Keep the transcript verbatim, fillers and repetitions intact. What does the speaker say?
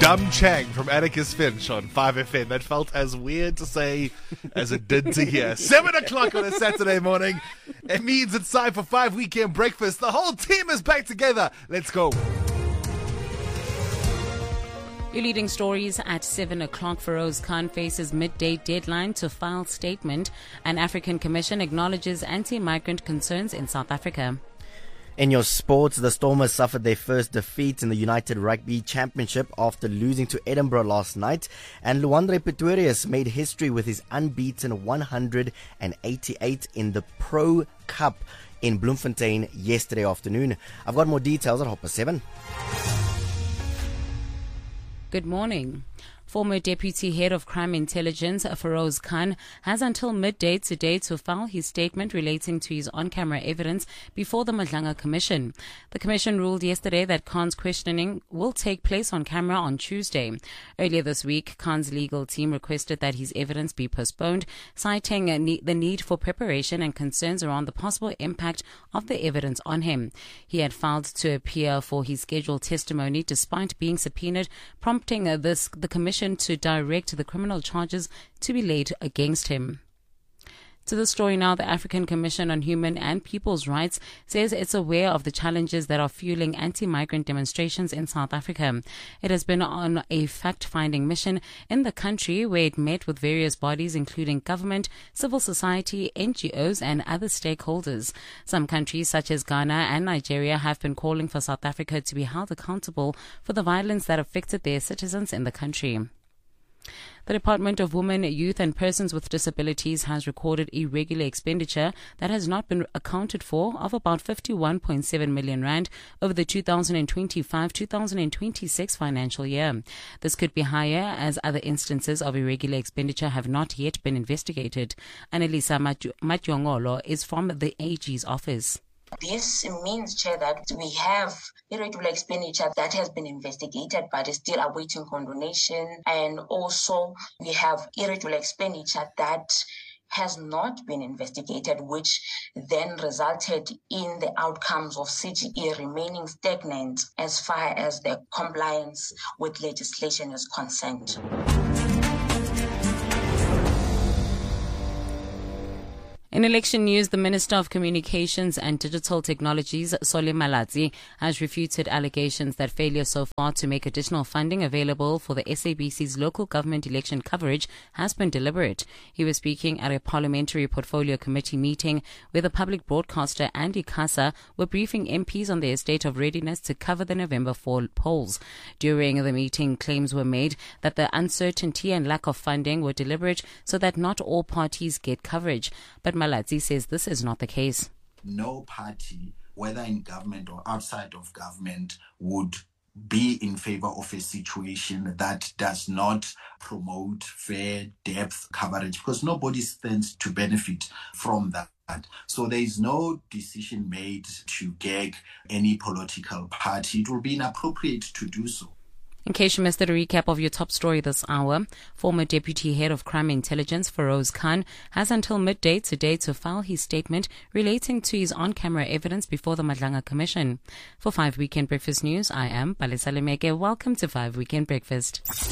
Dumb Chang from Atticus Finch on five F M. That felt as weird to say as it did to hear. Seven o'clock on a Saturday morning. It means it's time for five Weekend Breakfast. The whole team is back together. Let's go. Your leading stories at seven o'clock. Feroz Khan faces midday deadline to file statement. An African Commission acknowledges anti-migrant concerns in South Africa. In your sports, the Stormers suffered their first defeat in the United Rugby Championship after losing to Edinburgh last night. And Luandre Pretorius made history with his unbeaten one hundred eighty-eight in the Pro Cup in Bloemfontein yesterday afternoon. I've got more details at half past seven. Good morning. Former Deputy Head of Crime Intelligence, Feroz Khan, has until midday today to file his statement relating to his on-camera evidence before the Madlanga Commission. The Commission ruled yesterday that Khan's questioning will take place on camera on Tuesday. Earlier this week, Khan's legal team requested that his evidence be postponed, citing the need for preparation and concerns around the possible impact of the evidence on him. He had filed to appear for his scheduled testimony despite being subpoenaed, prompting this the Commission to direct the criminal charges to be laid against him. To the story now, the African Commission on Human and People's Rights says it's aware of the challenges that are fueling anti-migrant demonstrations in South Africa. It has been on a fact-finding mission in the country where it met with various bodies including government, civil society, N G Os and other stakeholders. Some countries such as Ghana and Nigeria have been calling for South Africa to be held accountable for the violence that affected their citizens in the country. The Department of Women, Youth and Persons with Disabilities has recorded irregular expenditure that has not been accounted for of about fifty-one point seven million rand over the two thousand twenty-five to two thousand twenty-six financial year. This could be higher as other instances of irregular expenditure have not yet been investigated. Annalisa Matyongolo is from the A G's office. This means, Chair, that we have irregular expenditure that has been investigated but is still awaiting condonation. And also we have irregular expenditure that has not been investigated, which then resulted in the outcomes of C G E remaining stagnant as far as the compliance with legislation is concerned. In election news, the Minister of Communications and Digital Technologies, Solly Malatsi, has refuted allegations that failure so far to make additional funding available for the S A B C's local government election coverage has been deliberate. He was speaking at a Parliamentary Portfolio Committee meeting where the public broadcaster and ICASA were briefing M Ps on their state of readiness to cover the November fall polls. During the meeting, claims were made that the uncertainty and lack of funding were deliberate so that not all parties get coverage. But Malatsi says this is not the case. No party, whether in government or outside of government, would be in favor of a situation that does not promote fair depth coverage because nobody stands to benefit from that. So there is no decision made to gag any political party. It will be inappropriate to do so. In case you missed a recap of your top story this hour, former Deputy Head of Crime Intelligence, Feroz Khan, has until midday today to file his statement relating to his on-camera evidence before the Madlanga Commission. For five Weekend Breakfast News, I am Palesa Lemeke. Welcome to five Weekend Breakfast.